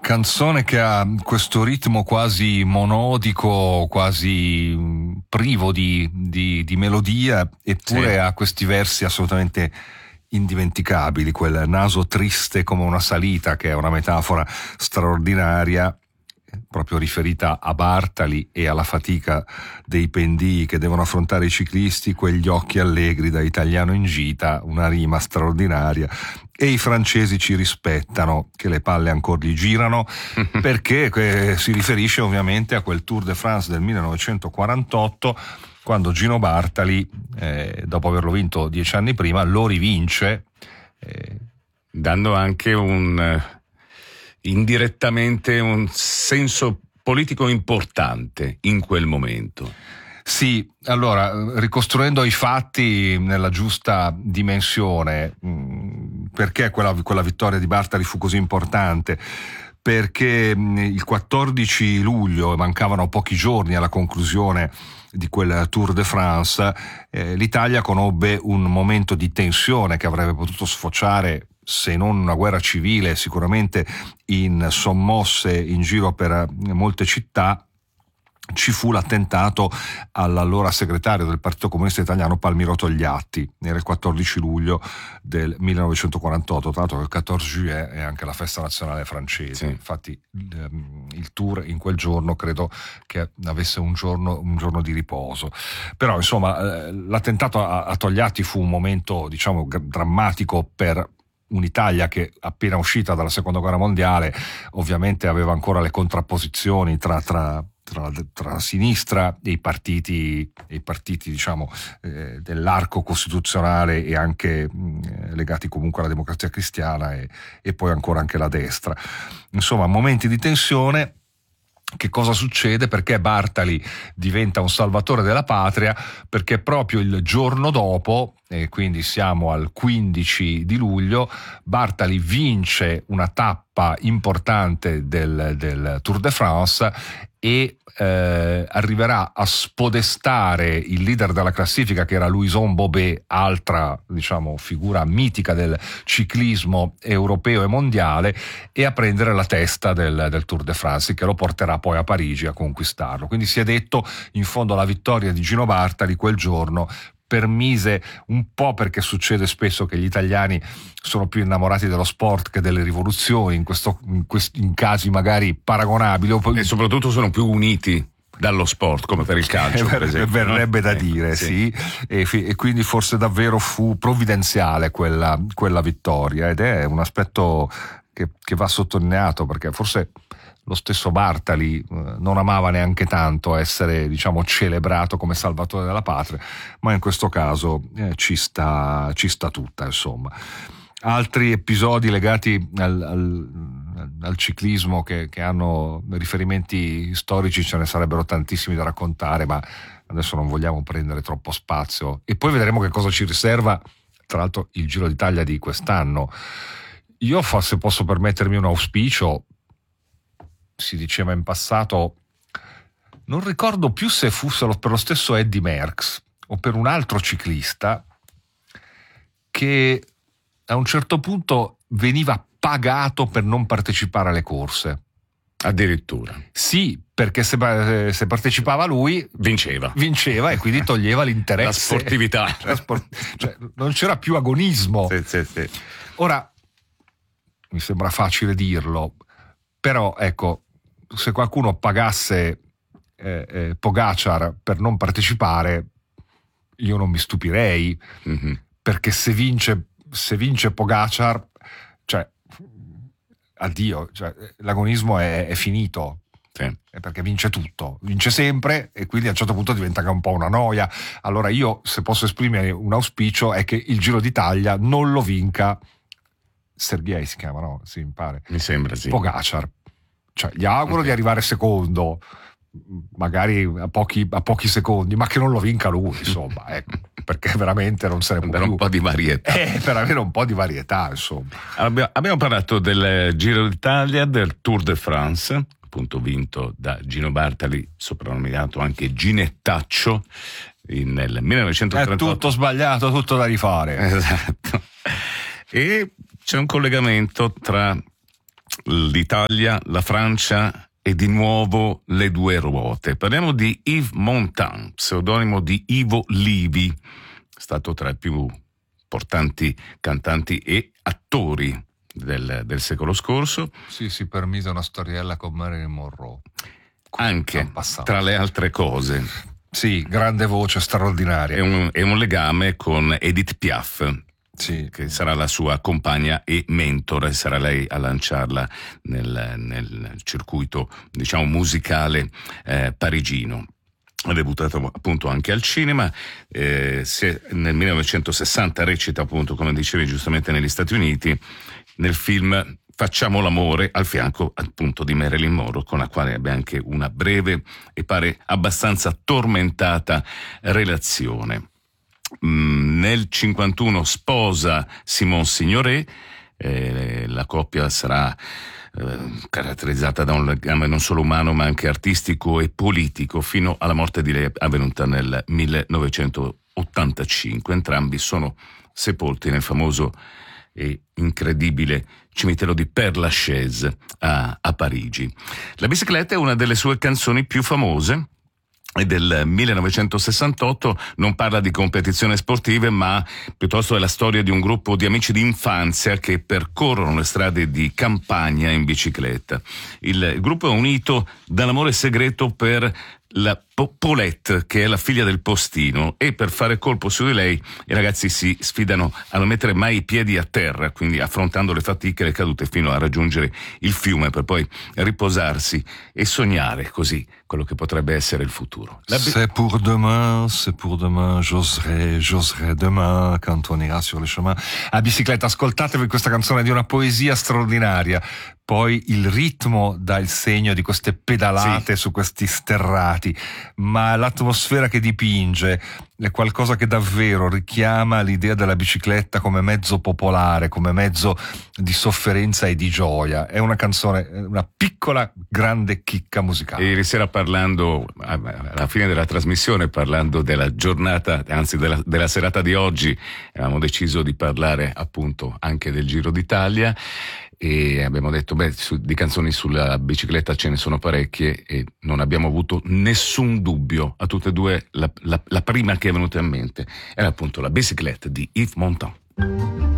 canzone che ha questo ritmo quasi monodico, quasi privo di melodia, eppure ha questi versi assolutamente indimenticabili, quel naso triste come una salita, che è una metafora straordinaria, proprio riferita a Bartali e alla fatica dei pendii che devono affrontare i ciclisti, quegli occhi allegri da italiano in gita, una rima straordinaria. E i francesi ci rispettano, che le palle ancora gli girano, perché si riferisce ovviamente a quel Tour de France del 1948, quando Gino Bartali, dopo averlo vinto 10 anni prima, lo rivince, dando anche indirettamente un senso politico importante in quel momento. Sì, allora, ricostruendo i fatti nella giusta dimensione, perché quella vittoria di Bartali fu così importante? Perché il 14 luglio, mancavano pochi giorni alla conclusione di quel Tour de France, l'Italia conobbe un momento di tensione che avrebbe potuto sfociare, se non una guerra civile, sicuramente in sommosse in giro per molte città. Ci fu l'attentato all'allora segretario del Partito Comunista Italiano Palmiro Togliatti, era il 14 luglio del 1948, tra l'altro il 14 juillet è anche la festa nazionale francese, sì. Infatti il Tour in quel giorno credo che avesse un giorno di riposo, però insomma l'attentato a Togliatti fu un momento, diciamo, drammatico per un'Italia che, appena uscita dalla seconda guerra mondiale, ovviamente aveva ancora le contrapposizioni tra sinistra e i partiti diciamo dell'arco costituzionale e anche legati comunque alla Democrazia Cristiana e poi ancora anche la destra. Insomma, momenti di tensione. Che cosa succede? Perché Bartali diventa un salvatore della patria? Perché proprio il giorno dopo, e quindi siamo al 15 di luglio, Bartali vince una tappa importante del Tour de France e arriverà a spodestare il leader della classifica, che era Louison Bobet, altra, diciamo, figura mitica del ciclismo europeo e mondiale, e a prendere la testa del Tour de France, che lo porterà poi a Parigi a conquistarlo. Quindi si è detto, in fondo, la vittoria di Gino Bartali quel giorno permise un po', perché succede spesso che gli italiani sono più innamorati dello sport che delle rivoluzioni, in casi magari paragonabili, e soprattutto sono più uniti dallo sport, come per il calcio, per esempio, verrebbe da dire, sì. E quindi forse davvero fu provvidenziale quella vittoria, ed è un aspetto che va sottolineato, perché forse lo stesso Bartali non amava neanche tanto essere, diciamo, celebrato come salvatore della patria, ma in questo caso ci sta tutta, insomma. Altri episodi legati al ciclismo che hanno riferimenti storici ce ne sarebbero tantissimi da raccontare, ma adesso non vogliamo prendere troppo spazio, e poi vedremo che cosa ci riserva, tra l'altro, il Giro d'Italia di quest'anno. Io, se posso permettermi un auspicio, si diceva in passato, non ricordo più se fosse per lo stesso Eddy Merckx o per un altro ciclista, che a un certo punto veniva pagato per non partecipare alle corse. Addirittura. Sì, perché se partecipava lui vinceva e quindi toglieva l'interesse. La sportività. Cioè, non c'era più agonismo. Sì. Ora, mi sembra facile dirlo, però ecco, se qualcuno pagasse Pogačar per non partecipare, io non mi stupirei, perché se vince Pogačar, cioè addio, cioè, l'agonismo è finito. Sì. È perché vince tutto, vince sempre, e quindi a un certo punto diventa anche un po' una noia. Allora io, se posso esprimere un auspicio, è che il Giro d'Italia non lo vinca Sergej, si chiama, no? Sì, mi pare. Mi sembra, sì. Pogačar. Cioè, gli auguro di arrivare secondo, magari a pochi secondi, ma che non lo vinca lui, insomma, ecco, perché veramente non sarebbe più un po' di varietà. Per avere un po' di varietà, insomma. Abbiamo parlato del Giro d'Italia, del Tour de France, appunto vinto da Gino Bartali, soprannominato anche Ginettaccio, nel 1938. È tutto sbagliato, tutto da rifare. Esatto. E c'è un collegamento tra l'Italia, la Francia e di nuovo le due ruote. Parliamo di Yves Montand, pseudonimo di Ivo Livi, stato tra i più importanti cantanti e attori del secolo scorso. Sì, si permise una storiella con Marilyn Monroe. Anche, tra le altre cose. Sì, grande voce, straordinaria. È un legame con Edith Piaf, sì, che sarà la sua compagna e mentore, sarà lei a lanciarla nel circuito, diciamo, musicale parigino. Ha debuttato appunto anche al cinema, nel 1960 recita appunto, come dicevi giustamente, negli Stati Uniti, nel film Facciamo l'amore, al fianco appunto di Marilyn Monroe, con la quale abbia anche una breve e pare abbastanza tormentata relazione. Nel 51 sposa Simone Signoret, la coppia sarà caratterizzata da un legame non solo umano ma anche artistico e politico, fino alla morte di lei avvenuta nel 1985. Entrambi sono sepolti nel famoso e incredibile cimitero di Père Lachaise a Parigi. La bicicletta è una delle sue canzoni più famose. È del 1968, non parla di competizioni sportive, ma piuttosto è la storia di un gruppo di amici di infanzia che percorrono le strade di campagna in bicicletta. Il gruppo è unito dall'amore segreto per la Paulette, che è la figlia del postino, e per fare colpo su di lei i ragazzi si sfidano a non mettere mai i piedi a terra, quindi affrontando le fatiche e le cadute fino a raggiungere il fiume per poi riposarsi e sognare così quello che potrebbe essere il futuro. C'est pour demain, j'oserai demain quand on ira sur le chemin. A bicicletta, ascoltatevi questa canzone di una poesia straordinaria. Poi il ritmo dà il segno di queste pedalate su questi sterrati, ma l'atmosfera che dipinge è qualcosa che davvero richiama l'idea della bicicletta come mezzo popolare, come mezzo di sofferenza e di gioia. È una canzone, una piccola grande chicca musicale. Ieri sera, parlando alla fine della trasmissione, parlando della giornata, anzi della serata di oggi, avevamo deciso di parlare appunto anche del Giro d'Italia e abbiamo detto di canzoni sulla bicicletta ce ne sono parecchie e non abbiamo avuto nessun dubbio, a tutte e due la prima che è venuta in mente era appunto la Bicyclette di Yves Montand.